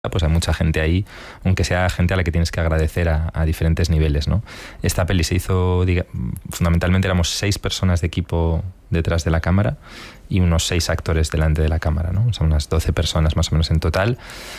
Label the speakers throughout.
Speaker 1: pues hay mucha gente ahí, aunque sea gente a la que tienes que agradecer a diferentes niveles, ¿no? Esta peli se hizo, fundamentalmente éramos 6 personas de equipo detrás de la cámara y unos 6 actores delante de la cámara, ¿no? Son unas 12 personas más o menos en total.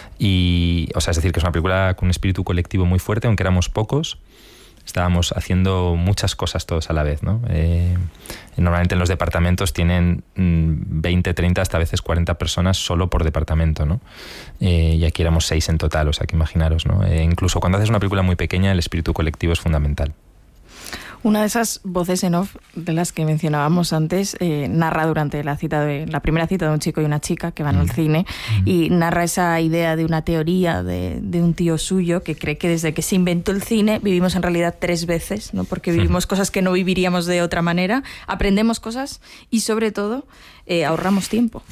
Speaker 1: Y, o sea, es decir, que es una película con un espíritu colectivo muy fuerte, aunque éramos pocos. Estábamos haciendo muchas cosas todos a la vez, ¿no? Normalmente en los departamentos tienen 20, 30, hasta a veces 40 personas solo por departamento, ¿no? Y aquí éramos 6 en total, o sea que imaginaros, ¿no? Incluso cuando haces una película muy pequeña, el espíritu colectivo es fundamental.
Speaker 2: Una de esas voces en off de las que mencionábamos antes narra durante la primera cita de un chico y una chica que van al cine y narra esa idea de una teoría de un tío suyo que cree que desde que se inventó el cine vivimos en realidad 3 veces, ¿no? Porque vivimos cosas que no viviríamos de otra manera, aprendemos cosas y sobre todo ahorramos tiempo.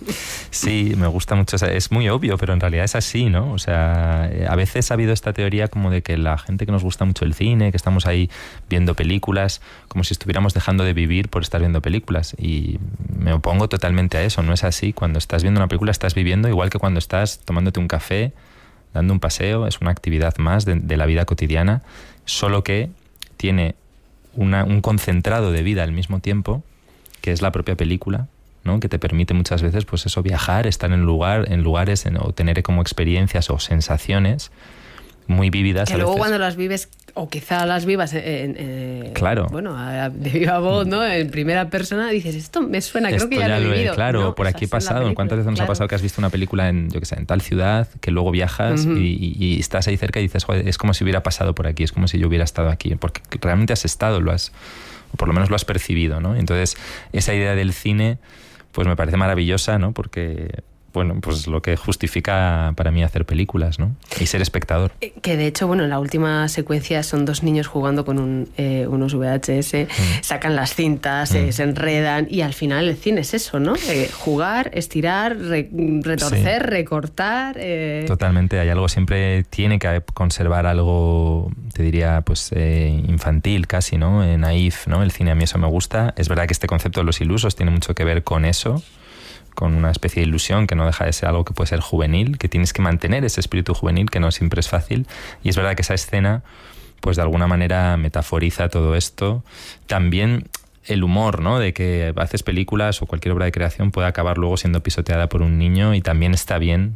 Speaker 1: Sí, me gusta mucho. Es muy obvio, pero en realidad es así, ¿no? O sea, a veces ha habido esta teoría como de que la gente que nos gusta mucho el cine, que estamos ahí viendo películas, como si estuviéramos dejando de vivir por estar viendo películas. Y me opongo totalmente a eso. No es así. Cuando estás viendo una película estás viviendo igual que cuando estás tomándote un café, dando un paseo. Es una actividad más de la vida cotidiana, solo que tiene un concentrado de vida al mismo tiempo, que es la propia película, ¿no? Que te permite muchas veces, pues eso, viajar, estar en lugares o tener como experiencias o sensaciones muy vívidas.
Speaker 3: Que luego cuando las vives, o quizá las vivas
Speaker 1: claro.
Speaker 3: Bueno, de viva voz, ¿no? En primera persona, dices, esto me suena, creo que ya lo he vivido.
Speaker 1: Claro,
Speaker 3: no,
Speaker 1: por aquí he pasado. ¿Cuántas veces nos ha pasado que has visto una película en tal ciudad, que luego viajas y estás ahí cerca y dices, joder, es como si hubiera pasado por aquí, es como si yo hubiera estado aquí, porque realmente has estado, o por lo menos lo has percibido, ¿no? Entonces, esa idea del cine pues me parece maravillosa, ¿no? Porque, bueno, pues lo que justifica para mí hacer películas, ¿no? Y ser espectador.
Speaker 3: Que de hecho, bueno, en la última secuencia son 2 niños jugando con unos VHS, sacan las cintas, se enredan y al final el cine es eso, ¿no? Jugar, estirar, retorcer, recortar.
Speaker 1: Totalmente, hay algo, siempre tiene que conservar algo, te diría, pues infantil casi, ¿no? Naif, ¿no? El cine a mí eso me gusta. Es verdad que este concepto de los ilusos tiene mucho que ver con eso, con una especie de ilusión que no deja de ser algo que puede ser juvenil, que tienes que mantener ese espíritu juvenil, que no siempre es fácil. Y es verdad que esa escena, pues de alguna manera metaforiza todo esto. También el humor, ¿no? De que haces películas o cualquier obra de creación puede acabar luego siendo pisoteada por un niño y también está bien,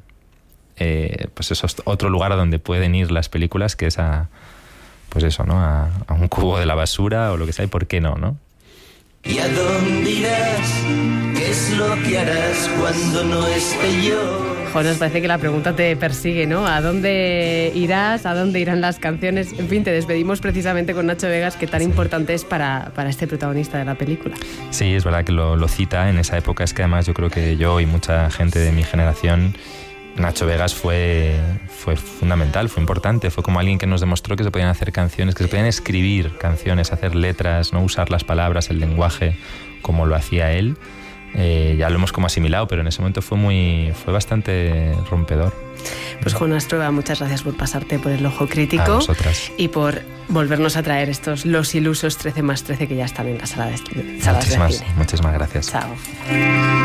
Speaker 1: pues eso es otro lugar a donde pueden ir las películas, que es pues eso, ¿no? A un cubo de la basura o lo que sea, y por qué no, ¿no?
Speaker 4: ¿Y a dónde irás? ¿Qué es lo que harás cuando no esté yo?
Speaker 3: Joder, parece que la pregunta te persigue, ¿no? ¿A dónde irás? ¿A dónde irán las canciones? En fin, te despedimos precisamente con Nacho Vegas, que tan importante es para este protagonista de la película.
Speaker 1: Sí, es verdad que lo cita en esa época. Es que además yo creo que yo y mucha gente de mi generación, Nacho Vegas fue fundamental, fue importante, fue como alguien que nos demostró que se podían hacer canciones, que se podían escribir canciones, hacer letras, no usar las palabras, el lenguaje como lo hacía él. Ya lo hemos como asimilado, pero en ese momento fue bastante rompedor.
Speaker 3: Pues Juan Astroa, muchas gracias por pasarte por el ojo crítico.
Speaker 1: A vosotras.
Speaker 3: Y por volvernos a traer estos Los Ilusos 13+13 que ya están en las salas de cine.
Speaker 1: Muchísimas gracias.
Speaker 3: Chao.